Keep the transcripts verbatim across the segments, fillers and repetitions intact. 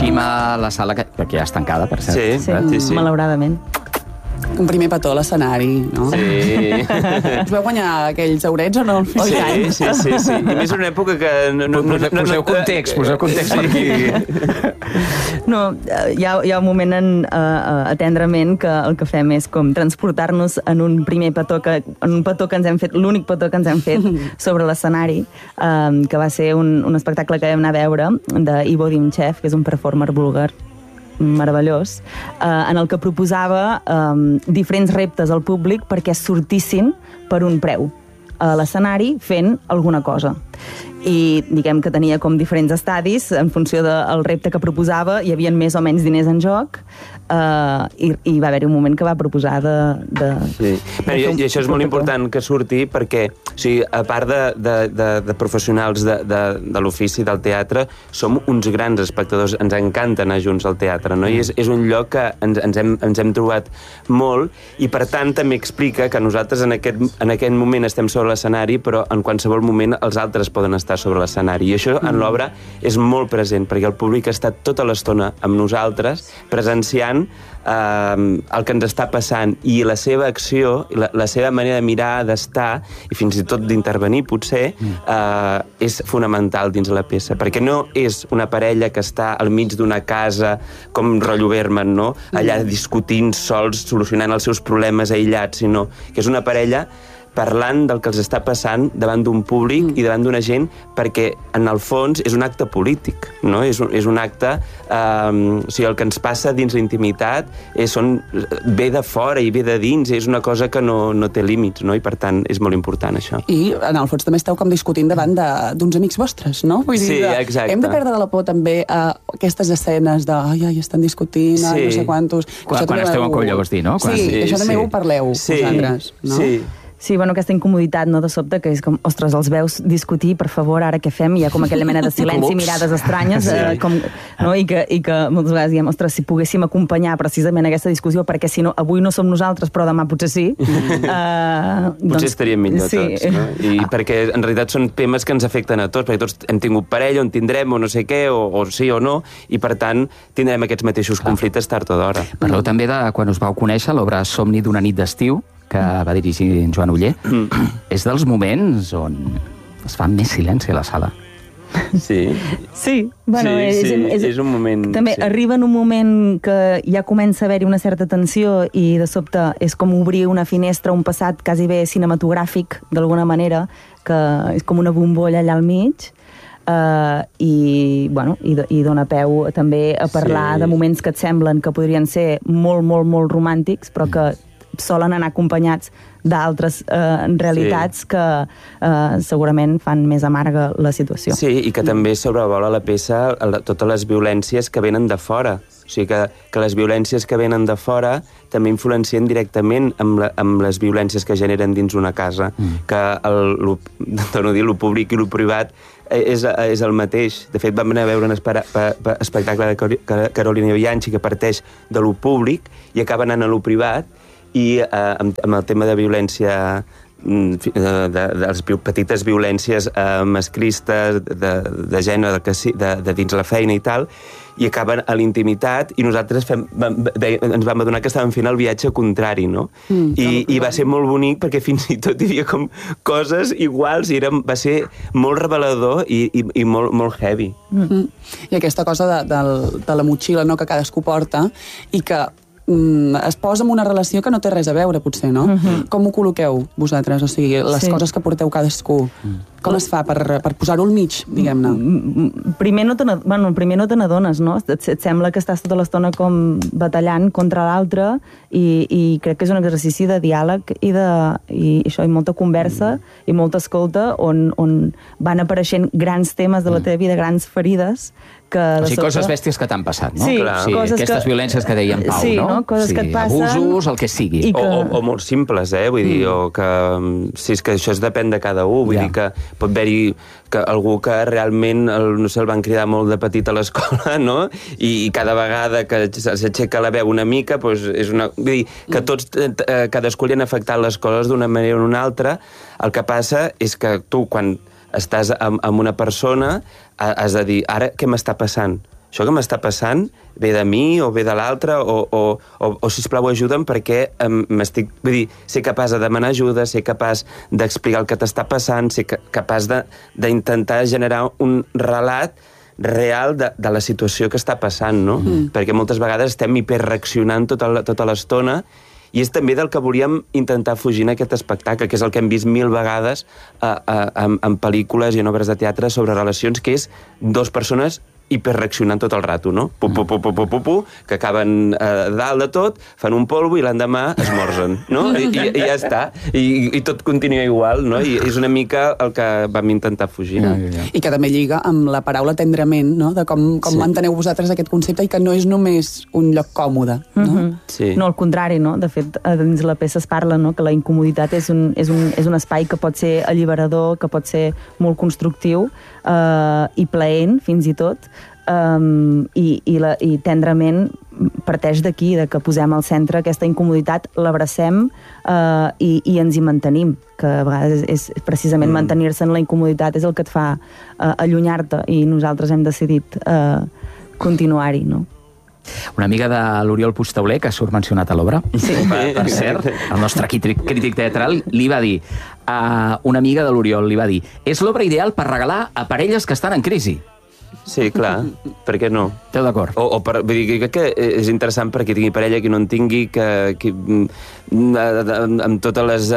tenim a la sala, que, que ja és tancada, per cert. Sí, Sí, sí, sí. malauradament. Un primer petó a l'escenari, no? Sí. Us veu guanyar aquells aurets o no? Sí, sí, sí, sí. I més una època que... No, no, no, no, Poseu context, poseu context per aquí. No, hi ha, hi ha un moment en, uh, atendrement que el que fem és com transportar-nos en un primer petó que, en un petó que ens hem fet, l'únic petó que ens hem fet sobre l'escenari, um, que va ser un, un espectacle que vam anar a veure d'Ivo Dimchev, que és un performer búlgar meravellós, eh, en el que proposava eh, diferents reptes al públic perquè sortissin per un preu a l'escenari fent alguna cosa. I diguem que tenia com diferents estadis en funció del repte que proposava, hi havia més o menys diners en joc, eh, i, i va haver-hi un moment que va proposar de... de, sí. de Però, i, I això és molt important que surti perquè, o sigui, a part de, de, de, de professionals de, de, de l'ofici del teatre, som uns grans espectadors, ens encanta anar junts al teatre, no? I és, és un lloc que ens, ens, hem, ens hem trobat molt, i per tant també explica que nosaltres en aquest, en aquest moment estem sobre l'escenari, però en qualsevol moment els altres poden estar sobre l'escenari. I això en l'obra és molt present, perquè el públic està tota l'estona amb nosaltres, presenciant eh, el que ens està passant, i la seva acció, la, la seva manera de mirar, d'estar, i fins i tot d'intervenir, potser, eh, és fonamental dins la peça, perquè no és una parella que està al mig d'una casa, com rotllo Bergman, no? Allà discutint sols, solucionant els seus problemes aïllats, sinó que és una parella parlant del que els està passant davant d'un públic mm. i davant d'una gent, perquè en el fons és un acte polític, no? És un, és un acte... Eh, o sigui, el que ens passa dins la intimitat és, són, ve de fora i ve de dins, és una cosa que no, no té límits, no? I per tant és molt important això. I en el fons també esteu com discutint davant d'uns amics vostres, no? Vull dir, sí, de, exacte. Hem de perdre la por també a aquestes escenes de ai, ai, estan discutint, ai, sí. no sé quantos... Quan, quan esteu en colla, vols dir, no? Quan... Sí, sí, això també sí. ho parleu, sí. vosaltres, no? Sí. Sí, bueno, aquesta incomoditat, no, de sobte, que és com, ostres, els veus discutir, per favor, ara què fem? Hi ha com aquella mena de silenci, mirades estranyes, sí. eh, com, no? I, que, i que moltes vegades diem, ostres, si poguéssim acompanyar precisament aquesta discussió, perquè si no, avui no som nosaltres, però demà potser sí. Mm. Uh, Potser doncs, estaríem millor sí. tots, no? I ah. perquè en realitat són temes que ens afecten a tots, perquè tots hem tingut parella, o en tindrem, o no sé què, o, o sí o no, i per tant tindrem aquests mateixos Clar. conflictes tard o d'hora. Parleu també de quan us vau conèixer l'obra Somni d'una nit d'estiu, que va dirigir en Joan Oller. Mm. És dels moments on es fa més silenci a la sala. Sí. Sí, bueno, sí, és, sí, és, és un moment... També sí. arriba en un moment que ja comença a haver-hi una certa tensió i de sobte és com obrir una finestra, un passat quasi bé cinematogràfic, d'alguna manera, que és com una bombolla allà al mig, Uh, i, bueno, i, i dona peu també a parlar sí. de moments que et semblen que podrien ser molt, molt, molt romàntics, però que solen anar acompanyats d'altres uh, realitats sí. que uh, segurament fan més amarga la situació. Sí, i que també sobrevola la peça totes les violències que venen de fora. O sigui que, que les violències que venen de fora també influencien directament amb, la, amb les violències que generen dins una casa. Mm. Que el, lo, torno a dir, lo públic i lo privat és, és el mateix. De fet, vam anar a veure un espera, pa, pa, espectacle de Carolina Bianchi que parteix de lo públic i acaba anant a lo privat, i eh, amb, amb el tema de violència, de, de, de les petites violències eh, masclistes, de, de gènere, de, de, de dins la feina i tal, i acaben a l'intimitat, i nosaltres fem, bé, ens vam adonar que estàvem fent el viatge contrari, no? Mm, I, I va ser molt bonic perquè fins i tot hi havia com coses iguals, i era, va ser molt revelador i, i, i molt, molt heavy. Mm. I aquesta cosa de, de, de la motxilla, no?, que cadascú porta, i que mm, es posa en una relació que no té res a veure, potser, no? Mm-hmm. Com ho col·loqueu vosaltres? O sigui, les sí. coses que porteu cadascú. Mm. Com es fa per, per posar-ho al mig, diguem-ne? Primer no te n'adones, bueno, primer no te n'adones, no? Et, et sembla que estàs tota l'estona com batallant contra l'altre, i, i crec que és un exercici de diàleg i, de, i això, i molta conversa mm. i molta escolta, on, on van apareixent grans temes de la teva vida, grans ferides, que o sigui, sobte... coses bèsties que t'han passat, no? Sí, Clar. Sí, aquestes que... violències que deia en Pau, sí, no? no? Coses sí, que et passen... abusos, el que sigui. Que... O, o, o molt simples, eh? Vull dir, mm. o que... Si és que això es depèn de cada un, vull ja. dir que pot haver-hi que algú que realment el, no sé, el van cridar molt de petit a l'escola, no? I, i cada vegada que s'aixeca la veu una mica, doncs és una... Vull dir, que tots, eh, cadascú li han afectat les coses d'una manera o una altra. El que passa és que tu, quan estàs amb, amb una persona, has de dir, ara què m'està passant? això que m'està passant ve de mi o ve de l'altre, o, o, o, o sisplau ajuda'm perquè um, m'estic... Vull dir, ser capaç de demanar ajuda, ser capaç d'explicar el que t'està passant, ser ca capaç d'intentar generar un relat real de, de la situació que està passant, no? Mm. Perquè moltes vegades estem hiperreaccionant tota l'estona, i és també del que volíem intentar fugir en aquest espectacle, que és el que hem vist mil vegades a, a, a, en pel·lícules i en obres de teatre sobre relacions, que és dos persones hiperreaccionant tot el rato, no? Pu, pu, pu, pu, pu, pu, pu, que acaben eh, dalt de tot, fan un polvo i l'endemà esmorzen, no? I, i, i ja està. I, I tot continua igual, no? I és una mica el que vam intentar fugir. Ja, ja, ja. I que també lliga amb la paraula tendrament, no? De com, com sí. enteneu vosaltres aquest concepte i que no és només un lloc còmode, no? Mm-hmm. Sí. No, al contrari, no? De fet, dins la peça es parla, no? Que la incomoditat és un, és un, és un espai que pot ser alliberador, que pot ser molt constructiu eh, i plaent, fins i tot, Um, i, i, la, i tendrament parteix d'aquí, de que posem al centre aquesta incomoditat, l'abracem uh, i, i ens hi mantenim, que a vegades és, és precisament mm. mantenir-se en la incomoditat és el que et fa uh, allunyar-te, i nosaltres hem decidit uh, continuar-hi, no? Una amiga de l'Oriol Puigtauler, que surt mencionat a l'obra, sí. per, per cert, el nostre crític, crític teatral, li va dir, uh, una amiga de l'Oriol li va dir, és l'obra ideal per regalar a parelles que estan en crisi. Sí, clar, per què no? Esteu d'acord? O, o per, vull dir, crec que és interessant perquè tingui parella, qui no en tingui, que, que amb totes les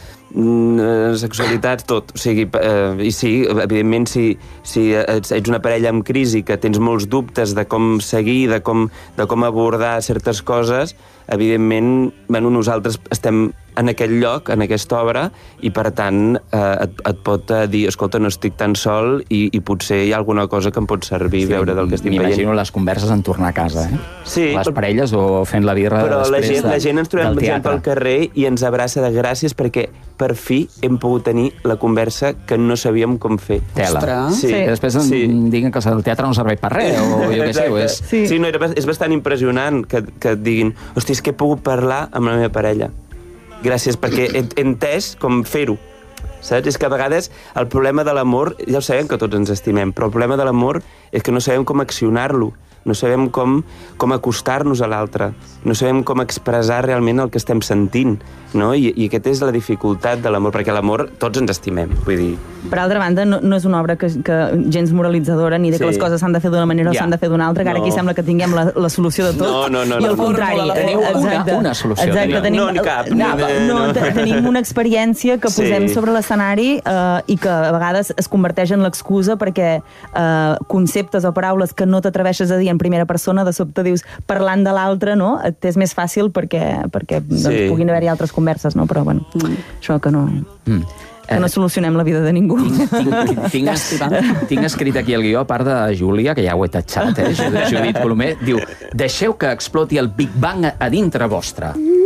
uh, sexualitats, tot. O sigui, uh, i sí, evidentment, si, si ets, ets una parella amb crisi, que tens molts dubtes de com seguir, de com, de com abordar certes coses, evidentment, bueno, nosaltres estem en aquest lloc, en aquesta obra, i per tant eh, et, et pot eh, dir, escolta, no estic tan sol i, i potser hi ha alguna cosa que em pot servir sí, veure del que estic veient. M'imagino les converses en tornar a casa, eh? Sí. Les parelles o fent la birra però després la gent, de, la gent ens trobem gent pel carrer i ens abraça de gràcies perquè per fi hem pogut tenir la conversa que no sabíem com fer. Tela. Sí. Sí. I després sí. diguen que el teatre no serveix per res, o jo què sé. O és... Sí, sí no, era, és bastant impressionant que, que et diguin, hosti, és que he pogut parlar amb la meva parella. Gràcies, perquè he, he entès com fer-ho. Saps? És que a vegades el problema de l'amor, ja ho sabem que tots ens estimem, però el problema de l'amor és que no sabem com accionar-lo, no sabem com, com acostar-nos a l'altre, no sabem com expressar realment el que estem sentint, no? I, i aquesta és la dificultat de l'amor, perquè l'amor tots ens estimem, vull dir... Per altra banda, no, no és una obra que, que gens moralitzadora, ni de que sí. les coses s'han de fer d'una manera o ja. s'han de fer d'una altra, que ara no. aquí sembla que tinguem la, la solució de tot, no, no, no, i al no, contrari. No, teniu una, una solució. Exacte, tenim, no, ni cap. No, no, no, tenim una experiència que posem sí. sobre l'escenari eh, i que a vegades es converteix en l'excusa perquè eh, conceptes o paraules que no t'atreveixes a dir en primera persona, de sobte dius, parlant de l'altre, no? Et és més fàcil perquè, perquè sí. doncs, puguin haver-hi altres converses, no? Però, bueno, mm. això que no... Mm. que no solucionem la vida de ningú. Tinc, tinc, tinc, tinc escrit aquí el guió, a part de Júlia, que ja ho he tatxat, eh? Judit Colomer, diu, deixeu que exploti el Big Bang a dintre vostre.